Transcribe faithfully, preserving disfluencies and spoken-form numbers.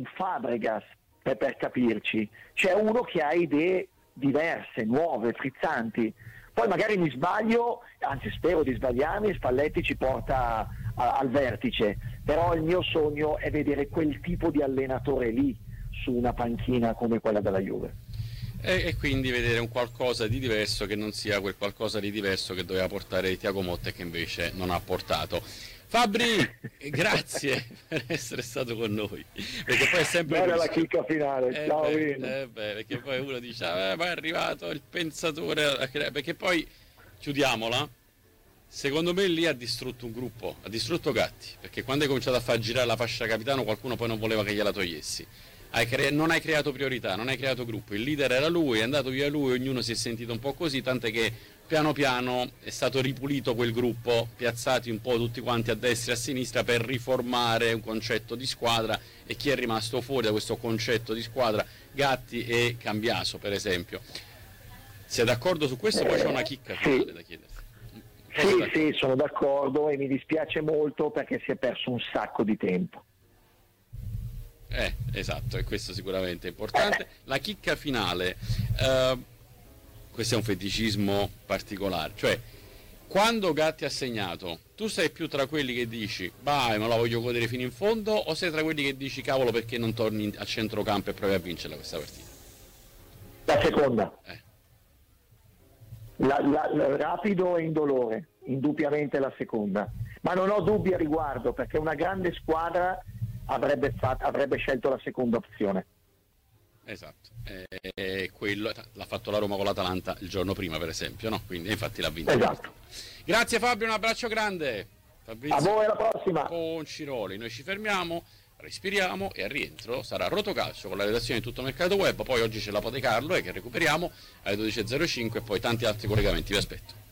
un Fabregas, per, per capirci, c'è uno che ha idee diverse, nuove, frizzanti. Poi magari mi sbaglio, anzi spero di sbagliarmi, e Spalletti ci porta a, al vertice, però il mio sogno è vedere quel tipo di allenatore lì su una panchina come quella della Juve. E, e quindi vedere un qualcosa di diverso che non sia quel qualcosa di diverso che doveva portare Thiago Motta e che invece non ha portato. Fabri, grazie per essere stato con noi, perché poi è sempre bella la chicca finale, eh ciao beh, Vino. eh beh, perché poi uno dice ah, ma è arrivato il pensatore, perché poi chiudiamola, secondo me lì ha distrutto un gruppo, ha distrutto Gatti, perché quando hai cominciato a far girare la fascia capitano qualcuno poi non voleva che gliela togliessi. Hai cre- non hai creato priorità, non hai creato gruppo, il leader era lui, è andato via lui, ognuno si è sentito un po' così, tant'è che piano piano è stato ripulito quel gruppo, piazzati un po' tutti quanti a destra e a sinistra per riformare un concetto di squadra, e chi è rimasto fuori da questo concetto di squadra? Gatti e Cambiaso, per esempio. Sei d'accordo su questo? Poi c'è una chicca finale sì. da chiederti. Sì, sì, sono d'accordo e mi dispiace molto perché si è perso un sacco di tempo. Eh, esatto, e questo sicuramente è importante. La chicca finale, eh, questo è un feticismo particolare, cioè quando Gatti ha segnato, tu sei più tra quelli che dici vai, me la voglio godere fino in fondo, o sei tra quelli che dici cavolo perché non torni a centrocampo e provi a vincerla questa partita? La seconda. Eh. La, la, la, rapido e indolore, indubbiamente la seconda, ma non ho dubbi a riguardo perché una grande squadra avrebbe, fatto, avrebbe scelto la seconda opzione. Esatto, e quello l'ha fatto la Roma con l'Atalanta il giorno prima, per esempio, no? Quindi infatti l'ha vinto. Esatto. Grazie Fabio, un abbraccio grande. Fabrizio, a voi, alla prossima. Con Ciroli, noi ci fermiamo, respiriamo e al rientro sarà Rotocalcio con la redazione di Tutto Mercato Web, poi oggi c'è la Pote Carlo e che recuperiamo alle dodici e zero cinque e poi tanti altri collegamenti, vi aspetto.